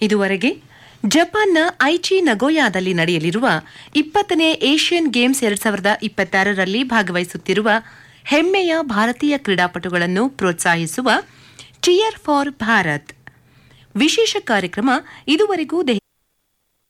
ಇದುವರೆಗೆ ಜಪಾನ್ನ ಐಚಿ ನಗೋಯಾದಲ್ಲಿ ನಡೆಯಲಿರುವ 20ನೇ ಏಷ್ಯನ್ ಗೇಮ್ಸ್ 2026ರಲ್ಲಿ ಭಾಗವಹಿಸುತ್ತಿರುವ ಹೆಮ್ಮೆಯ ಭಾರತೀಯ ಕ್ರೀಡಾಪಟುಗಳನ್ನು ಪ್ರೋತ್ಸಾಹಿಸುವ ಚಿಯರ್ ಫಾರ್ ಭಾರತ್ ವಿಶೇಷ ಕಾರ್ಯಕ್ರಮ ಇದುವರೆಗೂ